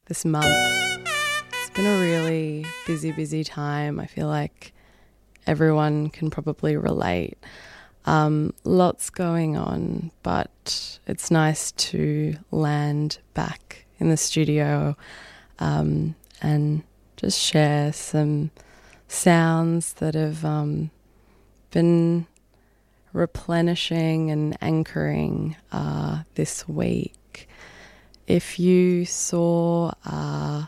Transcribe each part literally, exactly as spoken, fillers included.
this month. It's been a really busy, busy time. I feel like everyone can probably relate. Um, lots going on, but it's nice to land back in the studio um, and just share some sounds that have um, been replenishing and anchoring uh, this week. If you saw uh,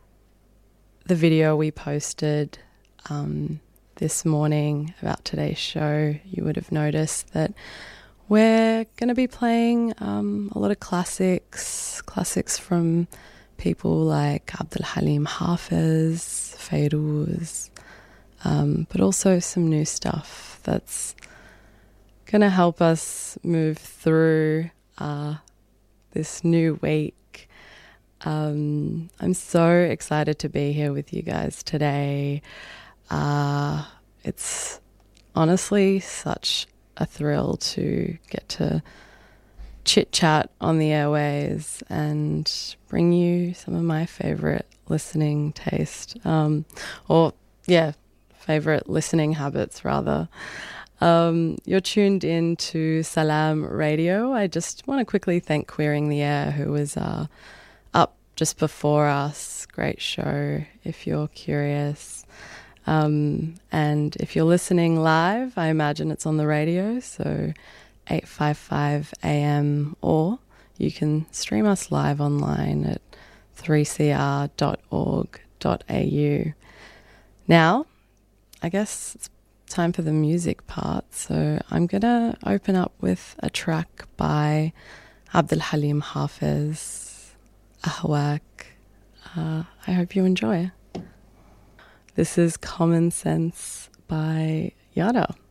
the video we posted um, this morning about today's show, you would have noticed that we're going to be playing um, a lot of classics, classics from people like Abdul Halim Hafiz, Fairuz, um, but also some new stuff that's going to help us move through uh, this new week. Um, I'm so excited to be here with you guys today. Uh, it's honestly such a thrill to get to chit-chat on the airways and bring you some of my favourite listening taste, um, or, yeah, favourite listening habits, rather. Um, you're tuned in to Salam Radio. I just want to quickly thank Queering the Air, who was uh, up just before us. Great show, if you're curious. Um, and if you're listening live, I imagine it's on the radio, so eight fifty-five A M, or you can stream us live online at three c r dot org dot a u. Now, I guess it's time for the music part, so I'm going to open up with a track by Abdul Halim Hafiz, Ahwak. Uh, I hope you enjoy. This is Common Sense by Yada.